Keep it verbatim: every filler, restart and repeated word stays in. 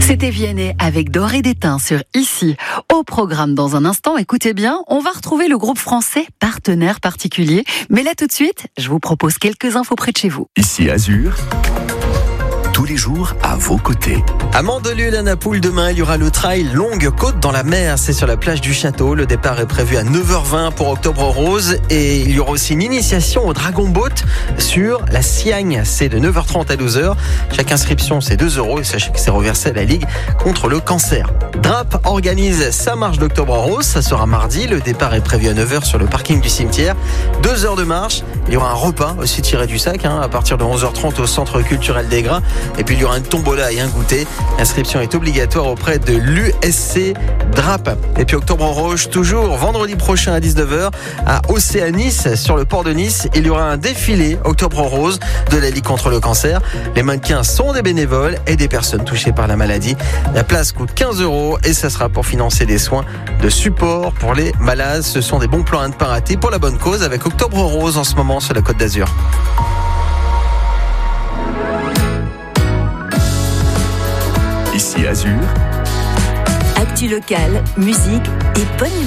C'était Vianney avec Doré d'Étain sur Ici. Au programme dans un instant, écoutez bien, on va retrouver le groupe français Partenaires Particuliers. Mais là tout de suite, je vous propose quelques infos près de chez vous. Ici Azur, tous les jours à vos côtés. À Mandelieu, à Napoule, demain, il y aura le trail Longue Côte dans la mer. C'est sur la plage du Château. Le départ est prévu à neuf heures vingt pour Octobre Rose. Et il y aura aussi une initiation au Dragon Boat sur la Siagne. C'est de neuf heures trente à douze heures. Chaque inscription, c'est deux euros. Et sachez que c'est reversé à la Ligue contre le cancer. Drap organise sa marche d'Octobre Rose. Ça sera mardi. Le départ est prévu à neuf heures sur le parking du cimetière. Deux heures de marche. Il y aura un repas aussi tiré du sac hein, à partir de onze heures trente au Centre culturel des Grains. Et puis il y aura une tombola et un goûter. L'inscription est obligatoire auprès de l'U S C Drap. Et puis Octobre Rose, toujours vendredi prochain à dix-neuf heures à Océanis, sur le port de Nice. Il y aura un défilé Octobre Rose de la Ligue contre le cancer. Les mannequins sont des bénévoles et des personnes touchées par la maladie. La place coûte quinze euros et ça sera pour financer des soins de support pour les malades. Ce sont des bons plans à ne pas rater pour la bonne cause avec Octobre Rose en ce moment sur la Côte d'Azur. Ici Azur. Actu locale, musique et bonne